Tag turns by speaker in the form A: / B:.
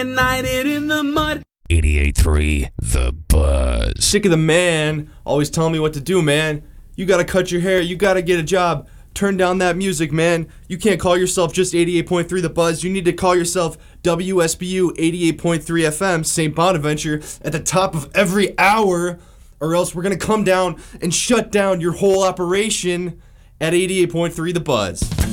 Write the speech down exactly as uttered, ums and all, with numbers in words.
A: United in the mud.
B: eighty-eight point three The Buzz.
C: Sick of the man always telling me what to do, man. You gotta cut your hair, you gotta get a job. Turn down that music, man. You can't call yourself just eighty-eight point three The Buzz. You need to call yourself W S B U eighty-eight point three F M, Saint Bonaventure, at the top of every hour, or else we're gonna come down and shut down your whole operation at eighty-eight point three The Buzz.